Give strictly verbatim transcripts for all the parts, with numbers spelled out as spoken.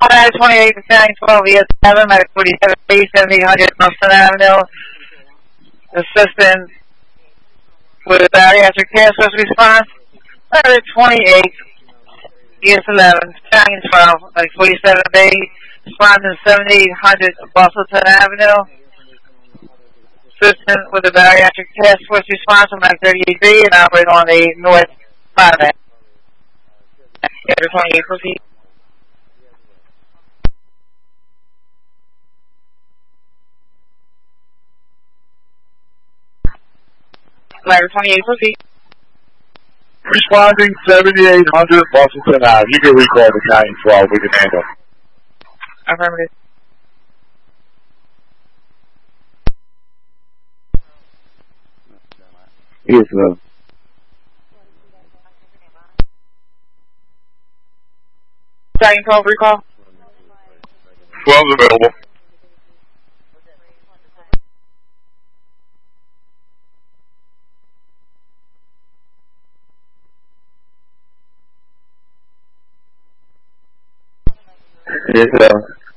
Hi, twenty-eight, Battalion twelve, E S seven, Medic forty-seven B, seventy-eight hundred Northern Avenue. Assistant with a bariatric care source response. Medic twenty-eight, E S eleven, Battalion twelve, Medic forty-seven B, responding seventy-eight hundred Bustleton Avenue. Assistant with a bariatric task force response from Medic thirty-eight B and operating on the north side of that. Medic twenty-eight, proceed. Medic twenty-eight, proceed. Responding seventy-eight hundred Bustleton Ave. You can recall Battalion twelve. We can handle. Affirmative. Yes, ma'am. Battalion twelve, recall. twelve is available. Yes, sir.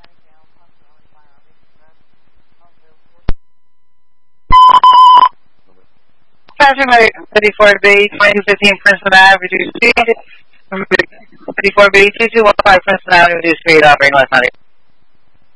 Passing Medic thirty-four B, twenty-two fifteen Princeton Ave, reduced speed. thirty-four B, two two one five Princeton Ave, reduced speed, operating left ninety.